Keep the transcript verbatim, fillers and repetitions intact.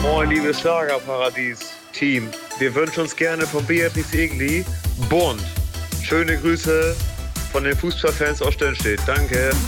Moin, liebes Schlagerparadies-Team. Wir wünschen uns gerne von Beatrice Egli Bund. Schöne Grüße von den Fußballfans aus Stönstedt. Danke.